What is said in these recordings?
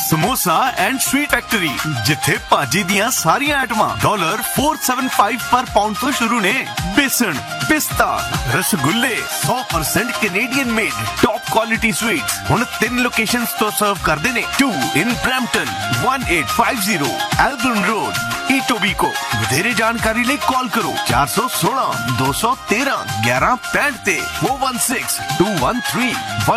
Samosa and sweet factory जिथे भाजी दियां सारियां आइटमां $475 पर पाउंड तो शुरू ने। बेसन, पिस्ता, रसगुल्ले 100% Canadian made top quality sweets हुण 3 लोकेशंस तो सर्व करदे ने। 2 in Brampton, 1850 Albion Road, Etobicoke। ਵਧੇਰੇ ਜਾਣਕਾਰੀ ਲਈ ਕਾਲ ਕਰੋ 416 213 1165 ਤੇ 416 213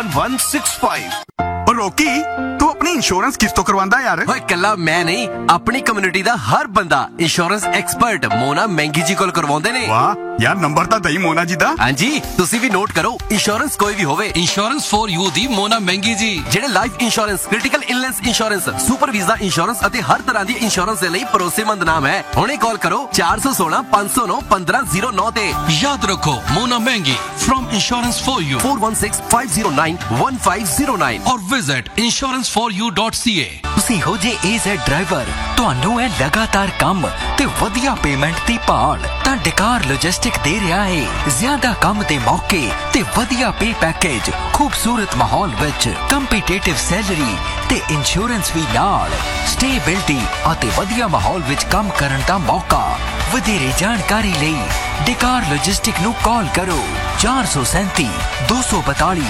1165। ਰੋਕੀ ਤੂੰ ਆਪਣੀ ਇੰਸ਼ੋਰੈਂਸ ਕਿਸ ਤੋਂ ਕਰਵਾਉਂਦਾ ਯਾਰ? ਓਏ ਕੱਲਾ ਮੈਂ ਨਹੀਂ, ਆਪਣੀ ਕਮਿਊਨਿਟੀ ਦਾ ਹਰ ਬੰਦਾ ਇੰਸ਼ੋਰੈਂਸ ਐਕਸਪਰਟ ਮੋਨਾ ਮਹਿੰਗੀ ਜੀ ਕੋਲ ਕਰਵਾਉਂਦੇ ਨੇ। ਵਾਹ ਯਾਰ, ਨੰਬਰ ਤਾਂ ਦਈ ਮੋਨਾ ਜੀ ਦਾ। ਹਾਂਜੀ, ਤੁਸੀਂ ਵੀ ਨੋਟ ਕਰੋ। ਇੰਸ਼ੋਰੈਂਸ ਕੋਈ ਵੀ ਹੋਵੇ, ਇੰਸ਼ੋਰੈਂਸ ਫॉर ਯੂ ਦੀ ਮੋਨਾ ਮਹਿੰਗੀ ਜੀ, ਜਿਹੜੇ life insurance, critical illness insurance, super visa insurance ਅਤੇ ਹਰ ਤਰ੍ਹਾਂ ਦੀ ਇੰਸ਼ੋਰੈਂਸ ਦੇ ਲਈ ਭਰੋਸੇਮੰਦ ਨਾਮ ਹੈ। ਹੁਣੇ ਕਾਲ ਕਰੋ 416 509 1509 ਤੇ। ਯਾਦ ਰੱਖੋ ਮੋਨਾ ਮਹਿੰਗੀ from insurance for you 416 509 1509 or visit insuranceforyou.ca। ਤੁਸੀਂ ਹੋ ਜੇ AZ ਡਰਾਈਵਰ, ਤੁਹਾਨੂੰ ਹੈ ਲਗਾਤਾਰ ਕੰਮ ਤੇ ਵਧੀਆ ਪੇਮੈਂਟ ਦੀ ਭਾਲ, ਤਾਂ ਡਕਾਰ ਲੌਜਿਸਟਿਕ ਦੇ ਰਿਹਾ ਹੈ ਜ਼ਿਆਦਾ ਕੰਮ ਦੇ ਮੌਕੇ ਤੇ ਵਧੀਆ ਪੇ ਪੈਕੇਜ, ਖੂਬਸੂਰਤ ਮਾਹੌਲ ਵਿੱਚ ਕੰਪੀਟੀਟਿਵ ਸੈਲਰੀ ਤੇ ਇੰਸ਼ੋਰੈਂਸ ਵੀ ਨਾਲ, ਸਟੇਬਿਲਿਟੀ ਅਤੇ ਵਧੀਆ ਮਾਹੌਲ ਵਿੱਚ ਕੰਮ ਕਰਨ ਦਾ ਮੌਕਾ। ਵਧੇਰੇ ਜਾਣਕਾਰੀ ਲਈ ਡਕਾਰ ਲੌਜਿਸਟਿਕ ਨੂੰ ਕਾਲ ਕਰੋ 437 242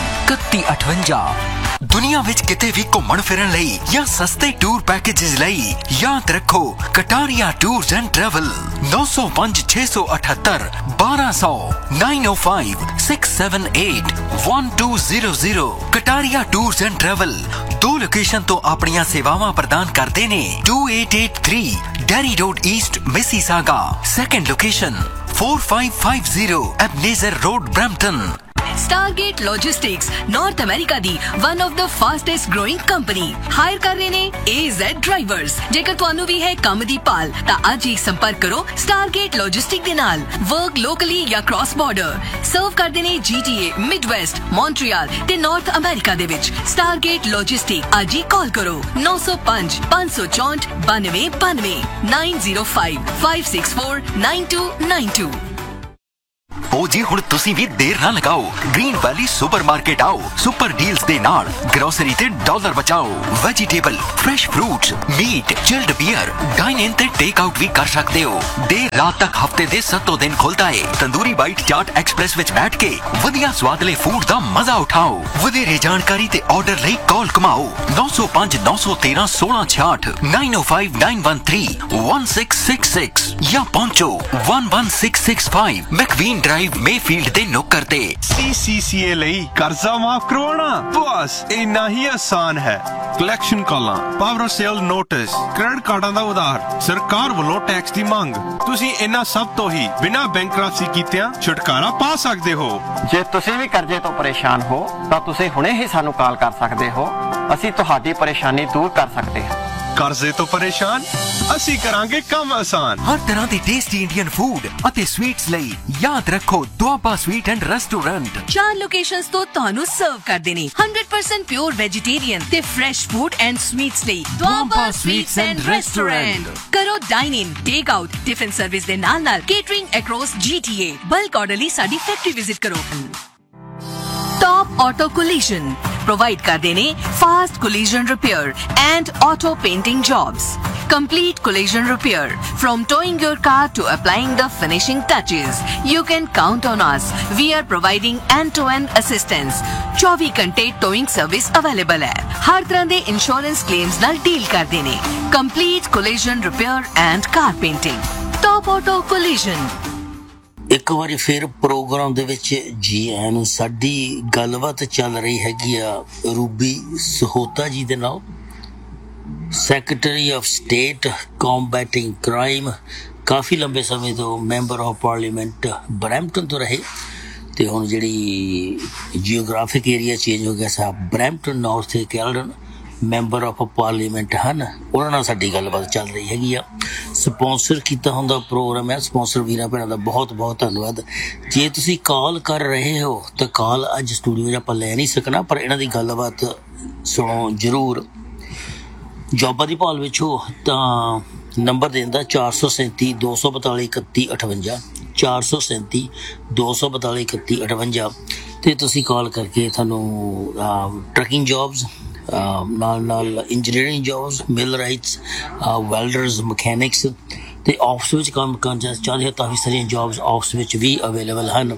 3158। ਦੁਨੀਆ ਵਿੱਚ ਕਿਤੇ ਵੀ ਘੁੰਮਣ ਫਿਰਨ ਲਈ ਜਾਂ ਸਸਤੇ ਟੂਰ ਪੈਕੇजेस ਲਈ ਯਾਦ ਰੱਖੋ Kataria tours and travel 905 678 1200 905 678 1200। Kataria tours and travel 2 location ਤੋਂ ਆਪਣੀਆਂ ਸੇਵਾਵਾਂ ਪ੍ਰਦਾਨ ਕਰਦੇ ਨੇ। 2883 dairy road East Mississauga. Second location 4550 ਐਬਨੇਜ਼ਰ road Brampton. Stargate Logistics North America the one of the fastest growing company hire ਕਰ ਰਹੇ ਨੇ AZ ਡਰਾਈਵਰਸ। ਜੇਕਰ ਤੁਹਾਨੂੰ ਵੀ ਹੈ ਕੰਮ ਦੀ ਭਾਲ ਤਾਂ ਅੱਜ ਹੀ ਸੰਪਰਕ ਕਰੋ Stargate Logistics ਦੇ ਨਾਲ। ਵਰਕ ਲੋਕਲੀ ਜਾਂ ਕ੍ਰਾਸ ਬਾਰਡਰ ਸਰਵ ਕਰਦੇ ਨੇ GTA, ਮਿਡਵੈਸਟ, ਮੌਂਟਰੀਅਲ ਤੇ ਨਾਰਥ ਅਮਰੀਕਾ ਦੇ ਵਿੱਚ। Stargate Logistics ਅੱਜ ਹੀ ਕਾਲ ਕਰੋ 905 564 9292 905 564 9292। ਉਹ ਜੀ ਹੁਣ ਤੁਸੀਂ ਵੀ ਦੇਰ ਨਾ ਲਗਾਓ, ਗ੍ਰੀਨ ਵੈਲੀ ਸੁਪਰਮਾਰਕੀਟ ਆਓ। ਸੁਪਰ ਡੀਲਸ ਦੇ ਨਾਲ ਗਰੋਸਰੀ ਤੇ ਡਾਲਰ ਬਚਾਓ। Vegetable, fresh fruits, meat, chilled beer, dine ਇਨ ਤੇ ਟੇਕ ਆਊਟ ਵੀ ਕਰ ਸਕਦੇ ਹੋ। ਦੇਰ ਰਾਤ ਤੱਕ ਹਫਤੇ ਦੇ 7 ਦਿਨ ਖੁੱਲਦਾ ਏ। ਤੰਦੂਰੀ ਬਾਈਟ ਚਾਟ ਐਕਸਪ੍ਰੈਸ ਵਿੱਚ ਬੈਠ ਕੇ ਵਧੀਆ ਸਵਾਦਲੇ ਫੂਡ ਦਾ ਮਜ਼ਾ ਉਠਾਓ। ਵਧੇਰੇ ਜਾਣਕਾਰੀ ਤੇ ਆਰਡਰ ਲਈ ਕਾਲ ਕਮਾਓ 905 913 1666 905 913 1666 ਜਾਂ ਪਹੁੰਚੋ 11665 ਮੈਕਵੀਨ ਡਰਾਈਵ ਮੇਫੀਲਡ ਦੇ ਨੁੱਕਰ ਤੇ। CCCA ਲਈ ਕਰਜ਼ਾ ਮਾਫ ਕਰਵਾਉਣਾ ਬਸ ਇੰਨਾ ਹੀ ਆਸਾਨ ਹੈ। ਕਲੈਕਸ਼ਨ ਕਾਲਾਂ, power of sale notice, credit ਕਾਰਡਾਂ ਦਾ ਉਧਾਰ, ਸਰਕਾਰ ਵੱਲੋਂ ਟੈਕਸ ਦੀ ਮੰਗ, ਤੁਸੀਂ ਇਹਨਾਂ ਸਭ ਤੋਂ ਹੀ ਬਿਨਾਂ ਬੈਂਕਰਪਸੀ ਕੀਤਿਆਂ ਛੁਟਕਾਰਾ ਪਾ ਸਕਦੇ ਹੋ। ਜੇ ਤੁਸੀਂ ਵੀ ਕਰਜ਼ੇ ਤੋਂ ਪਰੇਸ਼ਾਨ ਹੋ ਤਾਂ ਤੁਸੀਂ ਹੁਣੇ ਹੀ ਸਾਨੂੰ ਕਾਲ ਕਰ ਸਕਦੇ ਹੋ। ਅਸੀਂ ਤੁਹਾਡੀ ਪਰੇਸ਼ਾਨੀ ਦੂਰ ਕਰ ਸਕਦੇ ਹਾਂ। ਕਰਜ਼ੇ ਤੋਂ ਪਰੇਸ਼ਾਨ, ਅਸੀਂ ਕਰਾਂਗੇ ਕੰਮ ਆਸਾਨ। ਹਰ ਤਰ੍ਹਾਂ ਦੇ ਟੇਸਟੀ ਇੰਡੀਅਨ ਫੂਡ ਅਤੇ ਸਵੀਟਸ ਲਈ ਯਾਦ ਰੱਖੋ Doaba sweet and restaurant. 4 locations ਤੋਂ ਤੁਹਾਨੂੰ ਸਰਵ ਕਰਦੇ ਨੇ 100% ਪਿਓਰ ਵੈਜੀਟੇਰੀਅਨ ਤੇ ਫਰੈਸ਼ ਫੂਡ ਐਂਡ ਸਵੀਟਸ ਲਈ ਦੁਆਬਾ ਸਵੀਟਸ ਐਂਡ ਰੈਸਟੋਰੈਂਟ। ਕਰੋ ਡਾਈਨ ਇਨ, ਟੇਕ ਆਊਟ, ਟਿਫਿਨ ਸਰਵਿਸ ਦੇ ਨਾਲ ਕੇਟਰਿੰਗ ਅਕ੍ਰੋਸ GTA। ਬਲਕ ਆਰਡਰ ਲਈ ਸਾਡੀ ਫੈਕਟਰੀ ਵਿਜ਼ਿਟ ਕਰੋ। ਟੌਪ ਆਟੋ ਕੋਲੀਜਨ ਪ੍ਰੋਵਾਈਡ ਕਰਦੇ ਨੇ fast collision repair and auto painting jobs. Complete collision repair. From towing your car to applying the finishing touches, you can count on us. We are providing end-to-end assistance. 24 ਘੰਟੇ towing service available ਹੈ। ਹਰ ਤਰ੍ਹਾਂ ਦੇ insurance claims ਨਾਲ deal ਕਰਦੇ ਨੇ। Complete collision repair and car painting. Top Auto Collision। ਇੱਕ ਵਾਰੀ ਫਿਰ ਪ੍ਰੋਗਰਾਮ ਦੇ ਵਿੱਚ ਜੀ ਆਇਆਂ ਨੂੰ। ਸਾਡੀ ਗੱਲਬਾਤ ਚੱਲ ਰਹੀ ਹੈਗੀ ਆ ਰੂਬੀ ਸਹੋਤਾ ਜੀ ਦੇ ਨਾਲ, ਸੈਕਟਰੀ ਆਫ ਸਟੇਟ ਕੰਬੈਟਿੰਗ ਕ੍ਰਾਈਮ। ਕਾਫੀ ਲੰਬੇ ਸਮੇਂ ਤੋਂ ਮੈਂਬਰ ਆਫ ਪਾਰਲੀਮੈਂਟ ਬਰੈਂਪਟਨ ਤੋਂ ਰਹੇ ਤੇ ਹੁਣ ਜਿਹੜੀ ਜੀਓਗ੍ਰਾਫਿਕ ਏਰੀਆ ਚੇਂਜ ਹੋ ਗਿਆ ਸਾ ਬਰੈਂਪਟਨ ਨਾਰਥ ਤੇ ਕੈਲਡਨ ਮੈਂਬਰ ਆਫ ਪਾਰਲੀਮੈਂਟ ਹਨ। ਉਹਨਾਂ ਨਾਲ ਸਾਡੀ ਗੱਲਬਾਤ ਚੱਲ ਰਹੀ ਹੈਗੀ ਆ। ਸਪੋਂਸਰ ਕੀਤਾ ਹੁੰਦਾ ਪ੍ਰੋਗਰਾਮ ਹੈ। ਸਪੋਂਸਰ ਵੀਰਾਂ ਭੈਣਾਂ ਦਾ ਬਹੁਤ ਬਹੁਤ ਧੰਨਵਾਦ। ਜੇ ਤੁਸੀਂ ਕਾਲ ਕਰ ਰਹੇ ਹੋ ਤਾਂ ਕਾਲ ਅੱਜ ਸਟੂਡੀਓ 'ਚ ਆਪਾਂ ਲੈ ਨਹੀਂ ਸਕਣਾ, ਪਰ ਇਹਨਾਂ ਦੀ ਗੱਲਬਾਤ ਸੁਣੋ ਜ਼ਰੂਰ। ਜੋਬਾਂ ਦੀ ਭਾਲ ਵਿੱਚ ਹੋ ਤਾਂ ਨੰਬਰ ਦੇ ਦਿੰਦਾ 437 242 3158 437 242 3158 ਤੇ ਤੁਸੀਂ ਕਾਲ ਕਰਕੇ ਤੁਹਾਨੂੰ ਟਰਕਿੰਗ ਜੋਬਸ, ਨਾਲ ਇੰਜੀਨੀਅਰਿੰਗ ਜੋਬਸ, ਮਿਲਰਾਈਟਸ, ਵੈਲਡਰਸ, ਮਕੈਨਿਕਸ ਤੇ ਆਫਿਸ ਵਿੱਚ ਕੰਮ ਕਰਨਾ ਚਾਹੁੰਦੇ ਹੋ। ਕਾਫੀ ਸਾਰੀਆਂ ਜੋਬਸ ਆਫਿਸ ਵਿੱਚ ਵੀ ਅਵੇਲੇਬਲ ਹਨ।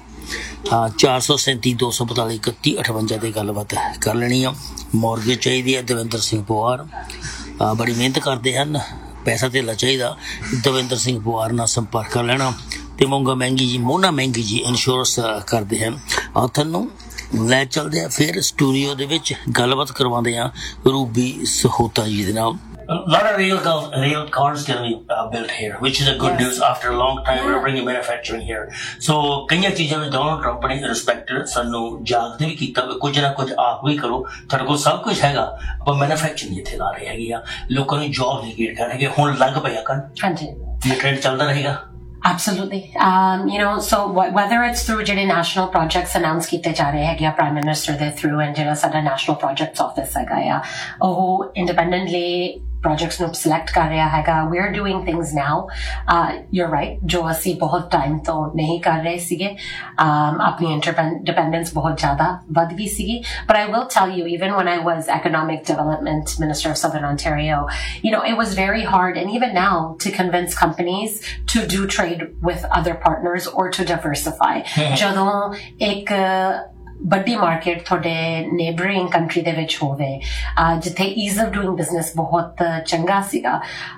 437 242 31 58 ਤੇ ਗੱਲਬਾਤ ਕਰ ਲੈਣੀ ਆ। ਮੌਰਗੇਜ ਚਾਹੀਦੀ ਹੈ ਦਵਿੰਦਰ ਸਿੰਘ ਪਵਾਰ, ਬੜੀ ਮਿਹਨਤ ਕਰਦੇ ਹਨ, ਪੈਸਾ ਧੇਲਾ ਚਾਹੀਦਾ ਦਵਿੰਦਰ ਸਿੰਘ ਪਵਾਰ ਨਾਲ ਸੰਪਰਕ ਕਰ ਲੈਣਾ। ਤੇ ਮੋਨਾ ਮਹਿੰਗੀ ਜੀ ਇੰਸ਼ੋਰੈਂਸ ਕਰਦੇ ਹਨ। ਤੁਹਾਨੂੰ ਲੈ ਚੱਲਦੇ ਆ ਫਿਰ ਸਟੂਡੀਓ ਦੇ ਵਿੱਚ ਗੱਲਬਾਤ ਕਰਵਾਉਂਦੇ ਆ ਰੂਬੀ ਸਹੋਤਾ ਜੀ ਦੇ ਨਾਲ। A lot of rail cars can be built here, which is a good news. After a long time, we're bringing manufacturing here. So, कई चीज़ों में Donald Trump ने respected सानू जागते भी किया कुछ ना कुछ आप भी करो थोड़े को सब कुछ हैगा पर मैन्युफैक्चरिंग इत्थे ला रहे हैगी आ लोगों ने जॉब क्रिएट कर रहे हुण लग पिया कर। हाँ जी, ये ट्रेंड चलता रहेगा। Absolutely. So whether it's through ਜਿਹੜੇ national projects announce ਕੀਤੇ ਜਾ ਰਹੇ ਹੈਗੇ ਆ Prime Minister ਦੇ through and ਜਿਹੜਾ ਸਾਡਾ National Projects Office ਹੈਗਾ ਆ ਉਹ independently projects ਨੂੰ select ਕਰ ਰਿਹਾ ਹੈਗਾ। We're doing things now. You're right, ਜੋ ਅਸੀਂ ਬਹੁਤ time ਤੋਂ ਨਹੀਂ ਕਰ ਰਹੇ ਸੀਗੇ। ਆਪਣੀ independence ਬਹੁਤ ਜ਼ਿਆਦਾ ਵੱਧ ਗਈ ਸੀਗੀ। But I will tell you, even when I was Economic Development Minister of Southern Ontario, it was very hard, and even now, to convince companies to do trade with other partners or to diversify. ਜਦੋਂ ਇੱਕ ਵੱਡੀ market ਤੁਹਾਡੇ neighbouring country ਦੇ ਵਿੱਚ ਹੋਵੇ ਜਿੱਥੇ ease of doing business ਬਹੁਤ ਚੰਗਾ ਸੀਗਾ।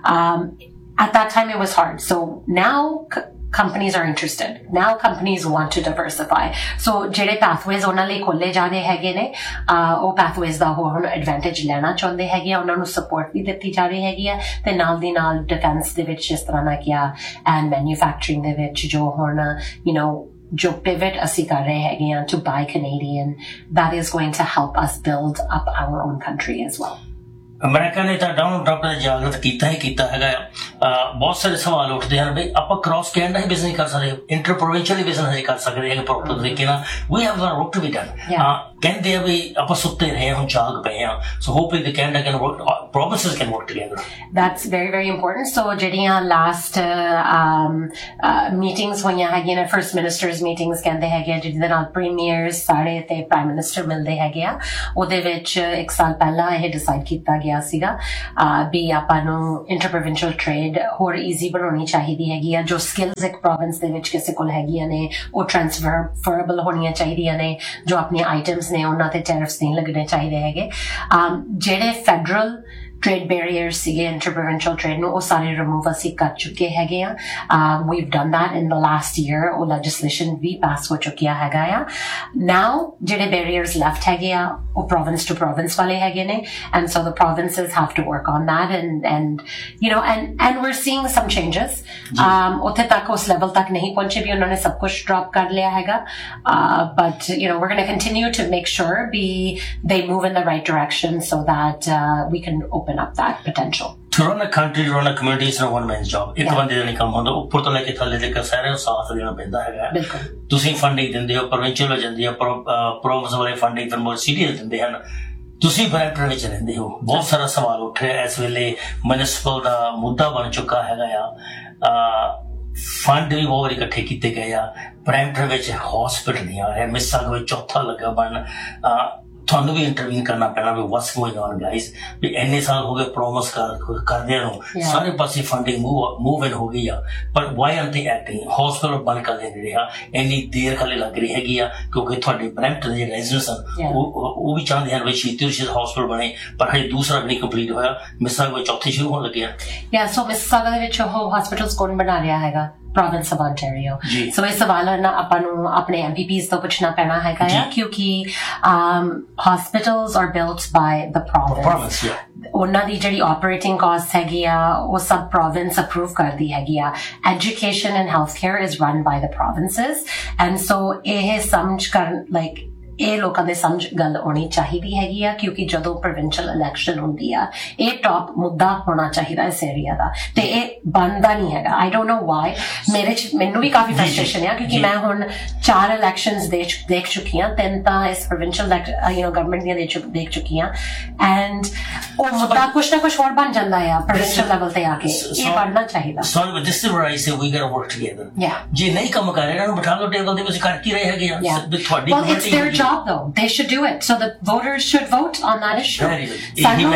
At that time it was hard. So now companies are interested. Now companies want to diversify. So ਜਿਹੜੇ pathways ਉਹਨਾਂ ਲਈ ਖੋਲੇ ਜਾ ਰਹੇ ਹੈਗੇ ਨੇ ਉਹ pathways ਦਾ ਹੁਣ advantage ਲੈਣਾ ਚਾਹੁੰਦੇ ਹੈਗੇ ਆ। ਉਹਨਾਂ ਨੂੰ support ਵੀ ਦਿੱਤੀ ਜਾ ਰਹੀ ਹੈਗੀ ਆ ਤੇ ਨਾਲ ਦੀ ਨਾਲ defense ਦੇ ਵਿੱਚ ਜਿਸ ਤਰ੍ਹਾਂ ਨਾਲ ਕਿਹਾ and manufacturing ਦੇ ਵਿੱਚ ਜੋ ਹੁਣ ਜੋ pivot ਅਸੀਂ ਕਰ ਰਹੇ ਹੈਗੇ ਆ to buy Canadian, that is going to help us build up our own country as well. America ਨੇ ਤਾਂ ਡੋਨਲਡ ਟਰੰਪ ਨੇ ਜਾਗਰਤ ਕੀਤਾ ਹੀ ਕੀਤਾ ਹੈਗਾ ਆ। ਬਹੁਤ ਸਾਰੇ ਸਵਾਲ ਉੱਠਦੇ ਹਨ ਬਈ ਆਪਾਂ ਕ੍ਰਾਸ ਕੈਨੇਡਾ ਹੀ ਬਿਜ਼ਨਸ ਕਰ ਸਕਦੇ, ਇੰਟਰ ਪ੍ਰੋਵਿੰਸ਼ੀਅਲ ਬਿਜ਼ਨਸ ਕਰ ਸਕਦੇ ਹੈਗੇ ਪ੍ਰੋਪਰ ਤਰੀਕੇ ਨਾਲ। We have work to be done. ਕਹਿੰਦੇ ਆ ਵੀ ਆਪਾਂ ਸੁੱਤੇ ਰਹੇ ਹੁਣ ਜਾਗ ਪਏ ਆ। So hopefully the Canada can work, provinces can work together. That's very, very important. So ਜਿਹੜੀਆਂ ਲਾਸਟ ਮੀਟਿੰਗਸ ਹੋਈਆਂ ਹੈਗੀਆਂ ਨੇ, ਫਰਸਟ ਮਿਨਿਸਟਰਸ ਮੀਟਿੰਗਸ ਕਹਿੰਦੇ ਹੈਗੇ ਆ ਜਿਹਦੇ ਨਾਲ ਪ੍ਰੀਮੀਅਰਸ ਸਾਰੇ ਤੇ ਪ੍ਰਾਈਮ ਮਿਨਿਸਟਰ ਮਿਲਦੇ ਹੈਗੇ ਆ। ਉਹਦੇ ਵਿੱਚ 1 ਸਾਲ ਪਹਿਲਾਂ ਇਹ ਡਿਸਾਈਡ ਕੀਤਾ ਗਿਆ ਸੀਗਾ ਵੀ ਆਪਾਂ ਨੂੰ ਇੰਟਰ ਪ੍ਰੋਵਿੰਸ਼ੀਅਲ ਟ੍ਰੇਡ ਹੋਰ ਈਜ਼ੀ ਬਣਾਉਣੀ ਚਾਹੀਦੀ ਹੈਗੀ ਆ। ਜੋ ਸਕਿੱਲਸ ਇੱਕ ਪ੍ਰੋਵਿੰਸ ਦੇ ਵਿੱਚ ਕਿਸੇ ਕੋਲ ਹੈਗੀਆਂ ਨੇ ਉਹ ਟ੍ਰਾਂਸਫਰੇਬਲ ਹੋਣੀਆਂ ਚਾਹੀਦੀਆਂ ਨੇ। ਜੋ ਆਪਣੀਆਂ ਆਈਟਮਸ ਨੇ ਉਹਨਾਂ ਤੇ ਟੈਰਿਫਸ ਨਹੀਂ ਲੱਗਣੇ ਚਾਹੀਦੇ ਹੈਗੇ। ਜਿਹੜੇ ਫੈਡਰਲ trade barriers ਸੀਗੇ ਇੰਟਰਪ੍ਰੋਵਿੰਸ਼ੀਅਲ ਟ੍ਰੇਡ ਨੂੰ ਉਹ ਸਾਰੇ ਰਿਮੂਵ ਅਸੀਂ ਕਰ ਚੁੱਕੇ ਹੈਗੇ ਆ। we've done that in the last year. ਉਹ legislation ਵੀ ਪਾਸ ਹੋ ਚੁੱਕਿਆ ਹੈਗਾ ਆ। now ਜਿਹੜੇ barriers left ਹੈਗੇ ਆ ਉਹ province to province ਵਾਲੇ ਹੈਗੇ ਨੇ and so the provinces have to work on that and we're seeing some changes. ਉੱਥੇ ਤੱਕ ਉਸ ਲੈਵਲ ਤੱਕ ਨਹੀਂ ਪਹੁੰਚੇ ਵੀ ਉਹਨਾਂ ਨੇ ਸਭ ਕੁਝ ਡ੍ਰੌਪ ਕਰ ਲਿਆ ਹੈਗਾ but we're going to continue to make sure they move in the right direction so that we can open up that potential. To run a country, to run a community is not one man's job. ਇੱਕ ਬੰਦੇ ਦਾ ਨਹੀਂ ਕੰਮ ਹੁੰਦਾ। ਉੱਪਰ ਤੋਂ ਲੈ ਕੇ ਥੱਲੇ ਤੱਕ ਸਾਰਿਆਂ ਨੂੰ ਸਾਥ ਦੇਣਾ ਪੈਂਦਾ ਹੈਗਾ। ਤੁਸੀਂ ਫੰਡਿੰਗ ਦਿੰਦੇ ਹੋ, ਪ੍ਰੋਵਿੰਸ਼ੀਅਲ ਹੋ ਜਾਂਦੀ ਹੈ, ਪ੍ਰੋਵਿੰਸ ਵਾਲੇ ਫੰਡਿੰਗ ਫਿਰ ਮਰਸੀਡੀਜ਼ ਦਿੰਦੇ ਹਨ। ਤੁਸੀਂ ਬਰੈਂਪਟਨ ਵਿੱਚ ਰਹਿੰਦੇ ਹੋ, ਬਹੁਤ ਸਾਰਾ ਸਵਾਲ ਉੱਠ ਰਿਹਾ ਇਸ ਵੇਲੇ ਮਿਊਨਿਸਪਲ ਦਾ ਮੁੱਦਾ ਬਣ ਚੁੱਕਾ ਹੈਗਾ ਆ। ਫੰਡ ਵੀ ਬਹੁਤ ਵਾਰੀ ਇਕੱਠੇ ਕੀਤੇ ਗਏ ਆ। ਬਰੈਂਪਟਨ ਵਿੱਚ ਹਸਪੀਟਲ ਨਹੀਂ ਆ ਰਿਹਾ, ਮਿਸਾਗ ਵਿੱਚ ਚੌਥਾ ਲੱਗਾ ਬਣ। ਤੁਹਾਨੂੰ ਵੀ ਇੰਟਰਵੀਨ ਕਰਨਾ ਪੈਣਾ ਵੀ ਵਾਟਸ ਗੋਇੰਗ ਔਨ ਗਾਈਜ਼। ਵੀ ਇੰਨੇ ਸਾਲ ਹੋ ਗਏ ਪ੍ਰੋਮਿਸ ਕਰਦਿਆਂ ਨੂੰ ਸਾਰੇ ਪਾਸੇ ਫੰਡਿੰਗ ਮੂਵ ਇਨ ਹੋ ਗਈ ਆ ਪਰ ਵਾਈ ਆਰ ਦੇ ਐਕਟਿੰਗ। ਹਸਪੀਟਲ ਬੰਦ ਕਰ ਦੇ ਰਿਹਾ ਇੰਨੀ ਦੇਰ ਖਾਲੀ ਲੱਗ ਰਹੀ ਹੈਗੀ ਆ ਕਿਉਂਕਿ ਤੁਹਾਡੇ ਬਰੈਂਪਟਨ ਦੇ ਰੈਜ਼ੀਡੈਂਟਸ ਹਨ ਉਹ ਵੀ ਚਾਹੁੰਦੇ ਹਨ ਵੀ ਛੇਤੀ ਤੋਂ ਛੇਤੀ ਹਸਪੀਟਲ ਬਣੇ ਪਰ ਹਜੇ ਦੂਸਰਾ ਵੀ ਨਹੀਂ ਕੰਪਲੀਟ ਹੋਇਆ। ਮਿਸਾਗ ਵਿੱਚ ਚੌਥੇ ਸ਼ੁਰੂ ਹੋਣ ਲੱਗਿਆ। ਸੋ ਮਿਸਾਗ ਦੇ ਵਿੱਚ ਉਹ ਹਸਪੀਟਲਸ ਕੌਣ ਬਣਾ ਰਿਹਾ ਹੈਗਾ? province of Ontario. So ਇਹ ਸਵਾਲ ਨਾ ਆਪਾਂ ਨੂੰ ਆਪਣੇ MPPs ਤੋਂ ਪੁੱਛਣਾ ਪੈਣਾ ਹੈਗਾ ਆ ਕਿਉਂਕਿ hospitals are built by the province. ਉਹਨਾਂ ਦੀ ਜਿਹੜੀ operating cost ਹੈਗੀ ਆ ਉਹ ਸਭ province approve ਕਰਦੀ ਹੈਗੀ ਆ। Education and healthcare is run by the provinces and so ਇਹ ਸਮਝ ਕਰਨ ਇਹ ਲੋਕਾਂ ਦੇ ਸਮਝ ਗੱਲ ਆਉਣੀ ਚਾਹੀਦੀ ਹੈਗੀ ਆ ਕਿਉਂਕਿ ਜਦੋਂ ਪ੍ਰੋਵਿੰਸ਼ੀਅਲ ਇਲੈਕਸ਼ਨ ਹੁੰਦੀ ਆ ਇਹ ਟੌਪ ਮੁੱਦਾ ਹੋਣਾ ਚਾਹੀਦਾ ਇਸ ਏਰੀਆ ਦਾ ਤੇ ਇਹ ਬਣਦਾ ਨਹੀਂ ਹੈਗਾ। I don't know Y. ਮੈਨੂੰ ਵੀ ਕਾਫੀ ਫਰਸਟ੍ਰੇਸ਼ਨ ਆ ਕਿਉਂਕਿ ਮੈਂ ਹੁਣ 4 ਇਲੈਕਸ਼ਨਸ ਦੇਖ ਚੁੱਕੀ ਹਾਂ, 3 ਤਾਂ ਇਸ ਪ੍ਰੋਵਿੰਸ਼ੀਅਲ ਗਵਰਨਮੈਂਟ ਦੀਆਂ ਦੇਖ ਚੁੱਕੀ ਹਾਂ ਐਂਡ ਉਹ ਮੁੱਦਾ ਕੁਛ ਨਾ ਕੁਛ ਹੋਰ ਬਣ ਜਾਂਦਾ ਆ ਪ੍ਰੋਵਿੰਸ਼ੀਅਲ ਲੈਵਲ ਤੇ ਆ ਕੇ। ਇਹ ਬਣਨਾ ਚਾਹੀਦਾ। ਜੇ ਨਹੀਂ ਕੰਮ ਕਰ ਰਹੇ ਇਹਨਾਂ ਨੂੰ ਬਿਠਾ ਲਓ ਟੇਬਲ ਦੇ ਵਿੱਚ ਕਰ ਕੀ ਰਹੇ ਹੈਗੇ ਆ ਤੁਹਾਡੀ job though. They should do it. So the voters should vote on that issue. Very good.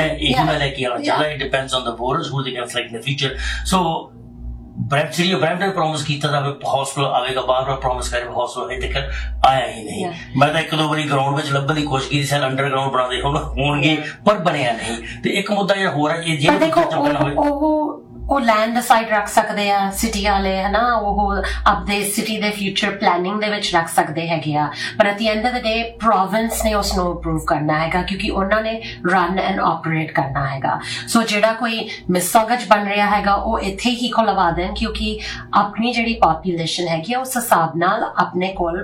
It depends on the voters who they can select in the future. So Brampton promise किया था hospital आवेगा बार promise करे hospital अजे तक आया ही नहीं मैं तो एक दो बारी ग्राउंड में लभन की कोशिश की सर अंडरग्राउंड बनाते होणगे पर बनया नहीं ते एक मुद्दा जो हो रहा है जे ਉਹ ਲੈਂਡ ਅਸਾਈਡ ਰੱਖ ਸਕਦੇ ਆ ਸਿਟੀ ਵਾਲੇ ਹਨਾ ਉਹ ਆਪਦੇ ਸਿਟੀ ਦੇ ਫਿਊਚਰ ਪਲੈਨਿੰਗ ਦੇ ਵਿੱਚ ਰੱਖ ਸਕਦੇ ਹੈਗੇ ਆ ਪਰ at the end of the day province ਨੇ ਉਸ ਨੂੰ ਅਪਰੂਵ ਕਰਨਾ ਹੈਗਾ ਕਿਉਂਕਿ ਉਹਨਾਂ ਨੇ ਰਨ ਐਂਡ ਆਪਰੇਟ ਕਰਨਾ ਹੈਗਾ ਸੋ ਜਿਹੜਾ ਕੋਈ ਮਿਸੋਗਜ ਬਣ ਰਿਹਾ ਹੈਗਾ ਉਹ ਇੱਥੇ ਹੀ ਖੁਲਵਾ ਦੇਣ ਕਿਉਂਕਿ ਆਪਣੀ ਜਿਹੜੀ ਪੋਪੂਲੇਸ਼ਨ ਹੈਗੀ ਆ ਉਸ ਹਿਸਾਬ ਨਾਲ ਆਪਣੇ ਕੋਲ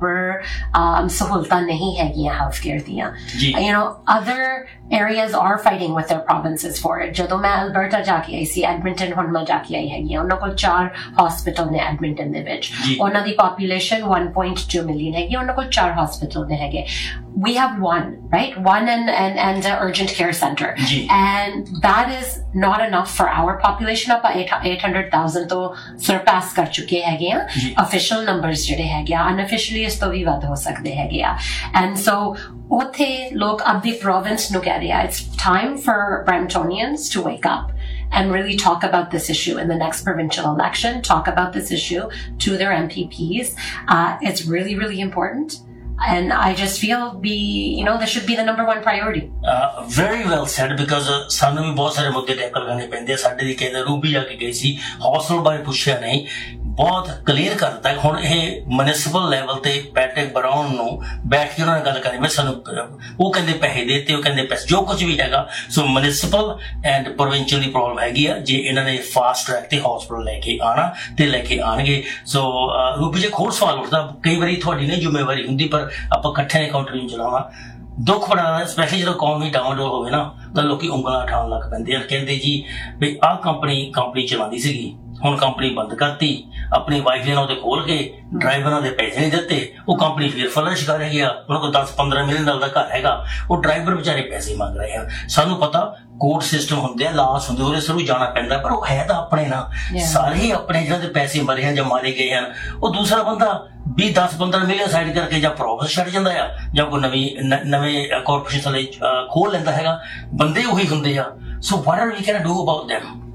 ਪ੍ਰੋਪਰ ਸਹੂਲਤਾਂ ਨਹੀਂ ਹੈਗੀਆਂ ਹੈਲਥ ਕੇਅਰ ਦੀਆਂ you know other areas are fighting with their provinces for it. ਜਦੋਂ ਮੈਂ ਅਲਬਰਟਾ ਜਾ ਕੇ ਆਈ ਸੀ ਐਡਮਿੰਟਨ ਹੁਣ ਮੈਂ ਜਾ ਕੇ ਆਈ ਹੈਗੀ ਉਹਨਾਂ ਕੋਲ 4 ਹਸਪੀਟਲ ਨੇ ਐਡਮਿੰਟਨ ਦੇ ਵਿੱਚ ਉਹਨਾਂ ਦੀ ਪੋਪੂਲੇਸ਼ਨ 1.2 ਮਿਲੀਅਨ ਹੈਗੀ ਉਹਨਾਂ ਕੋਲ 4 ਹਸਪੀਟਲ ਨੇ ਹੈਗੇ we have one and an urgent care center and that is not enough for our population ਆਪਾਂ 800,000 ਤੋਂ surpass ਕਰ ਚੁੱਕੇ ਹੈਗੇ ਆ official numbers ਜਿਹੜੇ ਹੈਗੇ ਆ unofficially ਇਸ ਤੋਂ ਵੀ ਵੱਧ ਹੋ ਸਕਦੇ ਹੈਗੇ ਆ and so ਉੱਥੇ ਲੋਕ ਆਪਣੀ province ਨੂੰ ਕਹਿ ਰਹੇ ਆ it's time for Bramptonians to wake up and really talk about this issue in the next provincial election, talk about this issue to their MPPs. It's really, really important. And I just feel this should be the number one priority. Very well said because ਸਾਨੂੰ ਵੀ ਬਹੁਤ ਸਾਰੇ ਮੁੱਦੇ tackle ਕਰਨੇ ਪੈਂਦੇ ਸਾਡੇ ਦੀ ਕਹਿੰਦੇ Ruby ਜਾ ਕੇ ਗਈ ਸੀ ਹੌਸਲ ਬਾਰੇ ਪੁੱਛਿਆ ਨਹੀਂ ਬਹੁਤ ਕਲੀਅਰ ਕਰਤਾ ਹੁਣ ਇਹ ਮਿਊਨਿਸਪਲ ਲੈਵਲ ਤੇ ਪੈਟਰਿਕ ਬਰਾਊਨ ਨੂੰ ਬੈਠ ਕੇ ਉਹਨਾਂ ਨਾਲ ਗੱਲ ਕਰਨੀ ਮੈਂ ਸਾਨੂੰ ਉਹ ਕਹਿੰਦੇ ਪੈਸੇ ਦੇਤੇ ਉਹ ਕਹਿੰਦੇ ਪੈਸੇ ਜੋ ਕੁਝ ਵੀ ਹੈਗਾ ਸੋ municipal and provincial the problem ਹੈਗੀ ਆ ਜੇ ਇਹਨਾਂ ਨੇ ਫਾਸਟ ਟਰੈਕ ਤੇ ਹਸਪੀਟਲ ਲੈ ਕੇ ਆਣਾ ਤੇ ਲੈ ਕੇ ਆਣਗੇ ਸੋ ਰੂਬੀ ਜੀ ਹੋਰ ਸਵਾਲ ਉੱਠਦਾ ਕਈ ਵਾਰੀ ਤੁਹਾਡੀ ਨਹੀਂ ਜ਼ਿੰਮੇਵਾਰੀ ਹੁੰਦੀ ਪਰ ਆਪਾਂ ਇਕੱਠੇ ਨੇ ਕਾਊਂਟਰ ਨੂੰ ਚਲਾਉਣਾ ਦੁੱਖ ਬੜਾ ਸਪੈਸ਼ਲੀ ਜਦੋਂ ਇਕਨੋਮੀ ਡਾਊਨ ਹੋਵੇ ਨਾ ਤਾਂ ਲੋਕੀ ਉਂਗਲਾਂ ਉਠਾਉਣ ਲੱਗ ਪੈਂਦੇ ਆ ਕਹਿੰਦੇ ਜੀ ਵੀ ਆਹ ਕੰਪਨੀ ਚਲਾਉਂਦੀ ਸੀਗੀ ਹੁਣ ਕੰਪਨੀ ਬੰਦ ਕਰਤੀ ਆਪਣੀ ਵਾਈਫ ਨੇ ਉਹਦੇ ਖੋਲ ਕੇ ਡਰਾਈਵਰਾਂ ਦੇ ਪੈਸੇ ਨਹੀਂ ਦਿੱਤੇ ਉਹ ਕੰਪਨੀ ਫਿਰ ਫਲਸ਼ ਕਰ ਰਹੀ ਆ ਉਹਨਾਂ ਕੋਲ 10-15 ਮਿਲੀਅਨ ਦਾ ਘਰ ਹੈਗਾ ਉਹ ਡਰਾਈਵਰ ਵਿਚਾਰੇ ਪੈਸੇ ਮੰਗ ਰਹੇ ਆ ਸਾਨੂੰ ਪਤਾ ਕੋਰਟ ਸਿਸਟਮ ਹੁੰਦੇ ਆ ਲਾਸ ਹੁੰਦੇ ਉਹਦੇ ਸਰੂ ਜਾਣਾ ਪੈਂਦਾ ਪਰ ਉਹ ਹੈ ਤਾਂ ਆਪਣੇ ਨਾ ਸਾਰੇ ਆਪਣੇ ਜਿਹਨਾਂ ਦੇ ਪੈਸੇ ਮਰੇ ਹਨ ਜਾਂ ਮਾਰੇ ਗਏ ਹਨ ਉਹ ਦੂਸਰਾ ਬੰਦਾ 10-15 ਮਿਲੀਅਨ ਸਾਈਡ ਕਰਕੇ ਜਾਂ ਪ੍ਰੋਫਿਟ ਛੱਡ ਜਾਂਦਾ ਆ ਜਾਂ ਕੋਈ ਨਵੇਂ ਕਾਰਪੋਰੇਸ਼ਨ ਥੱਲੇ ਖੋਲ ਲੈਂਦਾ ਹੈਗਾ ਬੰਦੇ ਉਹੀ ਹੁੰਦੇ ਆ ਸੋ what are we can do about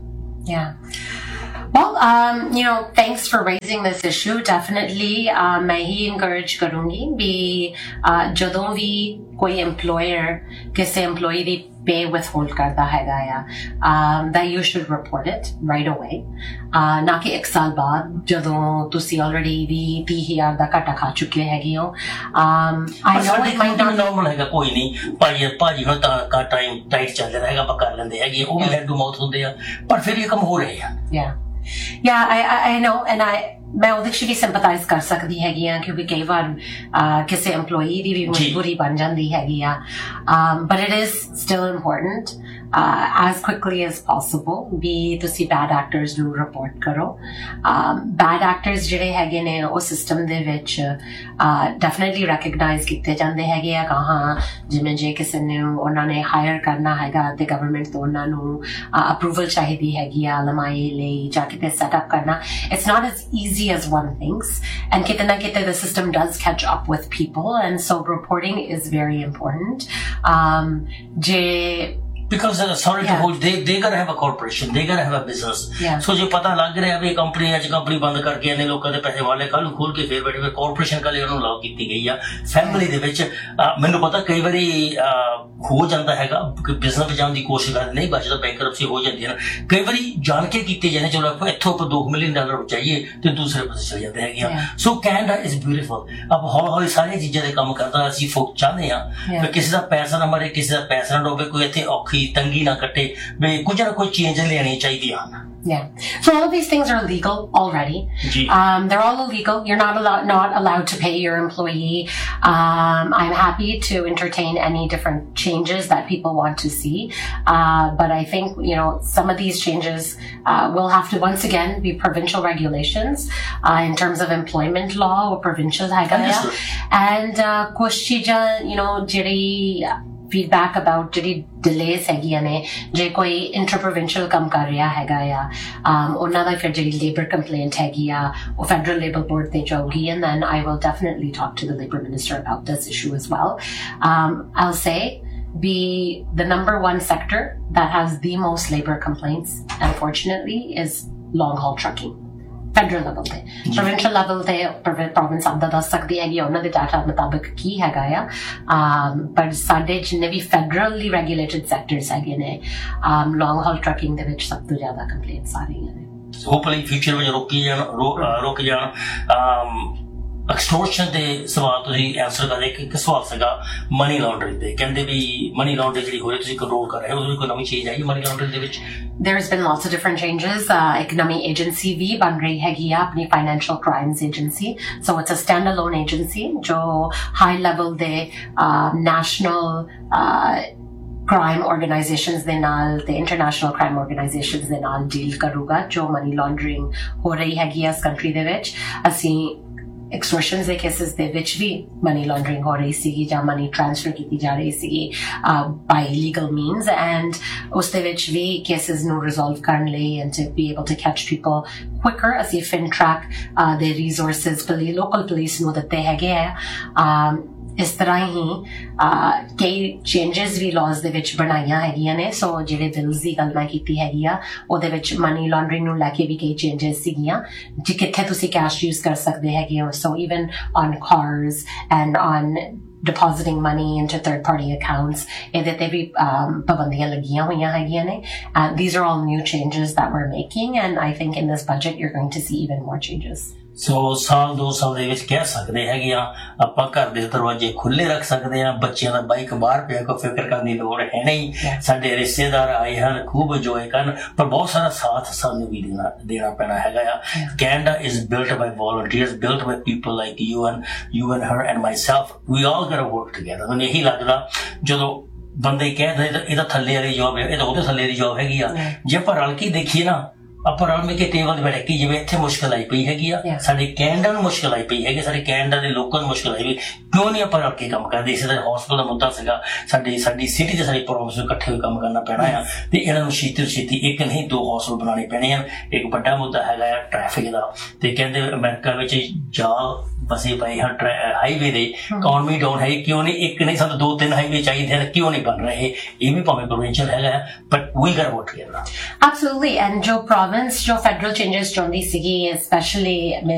them Well, thanks for raising this issue. Definitely, मैं ही encourage करूँगी भी ਜਦੋਂ ਵੀ ਕੋਈ employer ਕਿਸੇ employee ਦੀ pay withhold ਕਰਦਾ ਹੈਗਾ ਆ that you should report it right away. ਨਾ ਕਿ 1 ਸਾਲ ਬਾਅਦ ਜਦੋਂ ਤੁਸੀਂ already ਵੀ 30,000 ਦਾ ਘਾਟਾ ਖਾ ਚੁੱਕੇ ਹੈਗੇ ਹੋ I know it might not normal ਹੈਗਾ ਕੋਈ ਨਹੀਂ ਭਾਜੀ ਹੁਣ ਤਾਂ ਟਾਈਮ ਟਾਈਟ ਚੱਲ ਰਿਹਾ ਹੈਗਾ ਆਪਾਂ ਕਰ ਲੈਂਦੇ ਹੈਗੇ ਉਹ ਵੀ ਹੈਡ ਟੂ ਮਾਊਥ ਹੁੰਦੇ ਆ ਪਰ ਫਿਰ ਇਹ ਕੰਮ ਹੋ ਰਹੇ ਆ Yeah, I know, and ਮੈਂ ਉਹਦੇ 'ਚ ਵੀ ਸਿੰਪਥਾਈਜ਼ ਕਰ ਸਕਦੀ ਹੈਗੀ ਆ ਕਿਉਂਕਿ ਕਈ ਵਾਰ ਕਿਸੇ EMPLOYEE ਦੀ ਵੀ ਮਜਬੂਰੀ ਬਣ ਜਾਂਦੀ ਹੈਗੀ ਆ but it is still important as quickly as possible ਵੀ ਤੁਸੀਂ bad actors ਨੂੰ ਰਿਪੋਰਟ ਕਰੋ bad actors ਜਿਹੜੇ ਹੈਗੇ ਨੇ ਉਹ ਸਿਸਟਮ ਦੇ ਵਿੱਚ definitely recognize ਕੀਤੇ ਜਾਂਦੇ ਹੈਗੇ ਆ ਹਾਂ ਜਿਵੇਂ ਜੇ ਕਿਸੇ ਨੂੰ ਉਹਨਾਂ ਨੇ ਹਾਇਰ ਕਰਨਾ ਹੈਗਾ ਤੇ ਗਵਰਨਮੈਂਟ ਤੋਂ ਉਹਨਾਂ ਨੂੰ ਅਪਰੂਵਲ ਚਾਹੀਦੀ ਹੈਗੀ ਆ ਲਮਾਈ ਲਈ ਜਾ ਕੇ ਸੈਟਅਪ ਕਰਨਾ it's not as easy as one thinks and kite na kite the system does catch up with people and so reporting is very important because sorry to hold they gotta have a corporation they gotta have a business so je pata lag ਰਿਹਾ ਵੀ company ਅੱਜ company ਬੰਦ ਕਰਕੇ ਇਹਨੇ ਲੋਕਾਂ ਦੇ ਪੈਸੇ ਵਾਲੇ ਕੱਲ ਨੂੰ ਖੋਲ ਕੇ ਫੇਰ ਬੈਠੇ ਕਾਰਪੋਰੇਸ਼ਨ ਕੱਲ ਉਹਨੂੰ ਲਾਗ ਕੀਤੀ ਗਈ ਆ ਫੈਮਿਲੀ ਦੇ ਵਿੱਚ ਮੈਨੂੰ ਪਤਾ ਕਈ ਵਾਰੀ ਹੋ ਜਾਂਦਾ ਹੈਗਾ ਕਿ ਬਿਜ਼ਨਸ ਜਾਣ ਦੀ ਕੋਸ਼ਿਸ਼ ਕਰਦੇ ਨਹੀਂ ਬਚਦਾ ਬੈਂਕਰਪਸੀ ਹੋ ਜਾਂਦੀ ਹੈ ਨਾ ਕਈ ਵਾਰੀ ਜਾਣ ਕੇ ਕੀਤੇ ਜਾਂਦੇ ਚਲੋ ਆਪਾਂ ਇੱਥੋਂ ਆਪਾਂ $2 ਮਿਲੀਅਨ ਬਚਾਈਏ ਤੇ ਦੂਸਰੇ ਪਾਸੇ ਚਲੇ ਜਾਂਦੇ ਹੈਗੇ ਆ ਸੋ ਕੈਨੇਡਾ ਇਜ਼ ਬਿਊਟੀਫੁਲ ਆਪਾਂ ਹੌਲੀ ਹੌਲੀ ਸਾਰੀਆਂ ਚੀਜ਼ਾਂ ਦੇ ਕੰਮ ਕਰਦਾ ਅਸੀਂ ਫੋਕ ਚਾਹੁੰਦੇ ਆ ਕਿ ਕਿਸੇ ਦਾ ਪੈਸਾ ਨਾ ਮਰੇ ਕਿਸੇ ਦਾ ਪੈਸਾ ਨਾ ਡੋਬੇ ਕੋਈ ਇੱਥੇ ਔਖੀ ਤੰਗੀ ਨਾ ਕੱਟੇ ਵੀ ਕੁਝ ਨਾ ਕੋਈ ਚੇਂਜ ਲੈਣੀ ਚਾਹੀਦੀ ਹਨ So all of these things are legal already. They're all illegal. You're not allowed to pay your employee. I'm happy to entertain any different changes that people want to see. But I think, some of these changes will have to once again be provincial regulations in terms of employment law or provincial and kuch cheezaं, jehdi feedback about ਜਿਹੜੀ delays ਹੈਗੀਆਂ ਨੇ ਜੇ ਕੋਈ ਇੰਟਰਪ੍ਰੋਵਿੰਸ਼ੀਅਲ ਕੰਮ ਕਰ ਰਿਹਾ ਹੈਗਾ ਆ ਉਹਨਾਂ ਦਾ ਫਿਰ ਜਿਹੜੀ ਲੇਬਰ ਕੰਪਲੇਂਟ ਹੈਗੀ ਆ ਉਹ ਫੈਡਰਲ ਲੇਬਰ ਬੋਰਡ ਤੇ ਜਾਊਗੀ and then I will definitely talk to the labor minister about this issue as well. I'll say the number one sector that has the most labor complaints unfortunately is long haul trucking. Federal level ਤੇ provincial level ਤੇ province ਆਪਦਾ ਦੱਸ ਸਕਦੀ ਹੈਗੀ ਉਹਨਾਂ ਦੇ data ਮੁਤਾਬਕ ਕੀ ਹੈਗਾ ਆ ਪਰ ਸਾਡੇ ਜਿੰਨੇ ਵੀ federally regulated sectors ਹੈਗੇ ਨੇ long haul trucking ਦੇ ਵਿੱਚ ਸਭ ਤੋਂ ਜ਼ਿਆਦਾ ਕੰਪਲੇਂਟਸ ਆ ਰਹੀਆਂ ਨੇ ਹੋਪਫੁਲੀ ਫਿਊਚਰ ਵਿੱਚ ਰੁਕ ਜਾਣ ਐਕਸਟੋਰਸ਼ਨ ਦੇ ਸਵਾਲ ਤੁਸੀਂ ਆਨਸਰ ਕਰਦੇ ਇੱਕ ਸਵਾਲ ਸੀਗਾ ਮਨੀ ਲਾਂਡਰਿੰਗ ਤੇ ਕਹਿੰਦੇ ਵੀ ਮਨੀ ਲਾਂਡਰਿੰਗ ਜਿਹੜੀ ਹੋ ਰਹੀ ਤੁਸੀਂ ਕੰਟਰੋਲ ਕਰ ਰਹੇ ਹੋ ਉਹਦੀ ਕੋਈ ਨਵੀਂ ਚੀਜ਼ ਆਈ ਮਨੀ ਲਾਂਡਰਿੰਗ ਦੇ ਵਿੱਚ There's been lots of different changes. एक नवी agency भी बन रही हैगी अपनी financial crimes agency. So it's a standalone agency जो high level दे national crime organizations ਦੇ ਨਾਲ ਤੇ international crime organizations ਦੇ ਨਾਲ deal ਕਰੂਗਾ ਜੋ money laundering ਹੋ ਰਹੀ ਹੈਗੀ ਇਸ country ਦੇ ਵਿੱਚ ਅਸੀਂ extortions ਦੇ cases ਦੇ ਵਿੱਚ ਵੀ money laundering ਹੋ ਰਹੀ ਸੀਗੀ ਜਾਂ money transfer ਕੀਤੀ ਜਾ ਰਹੀ ਸੀਗੀ by legal means and ਉਸ ਦੇ ਵਿੱਚ ਵੀ cases ਨੂੰ resolve ਕਰਨ ਲਈ and to be able to catch people quicker ਅਸੀਂ FinTrack ਦੇ resources local police ਨੂੰ ਦਿੱਤੇ ਹੈਗੇ ਆ ਇਸ ਤਰ੍ਹਾਂ ਹੀ ਕਈ ਚੇਂਜਸ ਵੀ ਲਾਜ਼ ਦੇ ਵਿੱਚ ਬਣਾਈਆਂ ਹੈਗੀਆਂ ਨੇ ਸੋ ਜਿਹੜੇ ਬਿਲਸ ਦੀ ਗੱਲ ਮੈਂ ਕੀਤੀ ਹੈਗੀ ਆ ਉਹਦੇ ਵਿੱਚ ਮਨੀ ਲਾਂਡਰਿੰਗ ਨੂੰ ਲੈ ਕੇ ਵੀ ਕਈ ਚੇਂਜਸ ਸੀਗੀਆਂ ਜੀ ਕਿੱਥੇ ਤੁਸੀਂ ਕੈਸ਼ ਯੂਜ਼ ਕਰ ਸਕਦੇ ਹੈਗੇ ਹੋ ਸੋ even on cars and on depositing money into third-party accounts ਇਹਦੇ ਤੇ ਵੀ ਪਾਬੰਦੀਆਂ ਲੱਗੀਆਂ ਹੋਈਆਂ ਹੈਗੀਆਂ ਨੇ these are all new changes that we're making and I think in this budget you're going to see even more changes ਸੋ ਸਾਲ 2 ਸਾਲ ਦੇ ਵਿੱਚ ਕਹਿ ਸਕਦੇ ਹੈਗੇ ਆ ਆਪਾਂ ਘਰ ਦੇ ਦਰਵਾਜ਼ੇ ਖੁੱਲੇ ਰੱਖ ਸਕਦੇ ਆ ਬੱਚਿਆਂ ਦਾ ਬਾਈਕ ਬਾਹਰ ਪਿਆ ਕੋਈ ਫਿਕਰ ਕਰਨ ਦੀ ਲੋੜ ਹੈ ਨਹੀਂ ਸਾਡੇ ਰਿਸ਼ਤੇਦਾਰ ਆਏ ਹਨ ਖੂਬ ਇੰਜੋਏ ਕਰਨ ਪਰ ਬਹੁਤ ਸਾਰਾ ਸਾਥ ਸਾਨੂੰ ਵੀ ਦੇਣਾ ਪੈਣਾ ਹੈਗਾ ਆ Canada is built by volunteers built by people like you and her and myself we all gotta work together ਮੈਨੂੰ ਇਹੀ ਲੱਗਦਾ ਜਦੋਂ ਬੰਦੇ ਕਹਿੰਦੇ ਇਹਦਾ ਥੱਲੇ ਵਾਲੀ ਜੌਬ ਹੈ ਇਹ ਤਾਂ ਉਹਦੇ ਥੱਲੇ ਦੀ ਜੌਬ ਹੈਗੀ ਆ ਜੇ ਆਪਾਂ ਰਲ ਕੇ ਦੇਖੀਏ ਨਾ ਆਪਾਂ ਰਲ ਮਿਲ ਕੇ ਟੇਬਲ ਤੇ ਬੈਠ ਕੇ ਜਿਵੇਂ ਇੱਥੇ ਮੁਸ਼ਕਿਲ ਆਈ ਪਈ ਹੈਗੀ ਆ ਸਾਡੇ ਕੈਨੇਡਾ ਨੂੰ ਮੁਸ਼ਕਿਲ ਆਈ ਪਈ ਹੈਗੀ ਸਾਡੇ ਕੈਨੇਡਾ ਦੇ ਲੋਕਾਂ ਨੂੰ ਮੁਸ਼ਕਿਲ ਆਈ ਪਈ ਕਿਉਂ ਨਹੀਂ ਆਪਾਂ ਰਲ ਕੇ ਕੰਮ ਕਰਦੇ ਇਸੇ ਤਰ੍ਹਾਂ ਹਸਪਤਾਲ ਦਾ ਮੁੱਦਾ ਸੀਗਾ ਸਾਡੀ ਸਿਟੀ ਤੇ ਸਾਡੀ ਪ੍ਰੋਵਿੰਸ ਨੂੰ ਇਕੱਠੇ ਹੋਏ ਕੰਮ ਕਰਨਾ ਪੈਣਾ ਆ ਤੇ ਇਹਨਾਂ ਨੂੰ ਛੇਤੀ ਤੋਂ ਛੇਤੀ ਇੱਕ ਨਹੀਂ 2 ਹਸਪਤਾਲ ਬਣਾਉਣੇ ਪੈਣੇ ਆ ਇੱਕ ਵੱਡਾ ਮੁੱਦਾ ਹੈਗਾ ਆ ਟ੍ਰੈਫਿਕ ਦਾ ਤੇ ਕਹਿੰਦੇ ਅਮਰੀਕਾ ਵਿੱਚ ਜਾਲ ਬਸੇ ਪਏ ਹਨ ਹਾਈਵੇ ਦੇ ਇਕਨੋਮੀ ਡਾਊਨ ਹੈ ਕਿਉਂ ਨਹੀਂ ਇੱਕ ਨਹੀਂ ਸਾਨੂੰ 2-3 ਹਾਈਵੇ ਚਾਹੀਦੇ ਹਨ ਕਿਉਂ ਨਹੀਂ ਬਣ ਰਹੇ ਇਹ ਵੀ ਭਾਵੇਂ ਪ੍ਰੋਵਿੰਸ਼ੀਅਲ ਹੈਗਾ but we goat work together Absolutely and ਜੋ province ਜੋ federal changes ਚਾਹੁੰਦੀ ਸੀਗੀ especially